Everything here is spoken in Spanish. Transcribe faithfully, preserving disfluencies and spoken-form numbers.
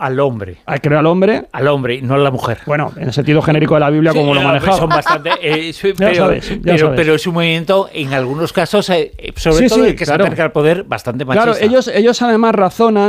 al hombre. Creó al hombre. Al hombre, no a la mujer. Bueno, en el sentido genérico de la Biblia, sí, como lo manejaba. Son bastante... Eh, sí, pero, sabes, pero, pero es un movimiento, en algunos casos, eh, sobre sí, todo sí, el que claro. se acerca al poder, bastante machista. Claro, ellos, ellos además razonan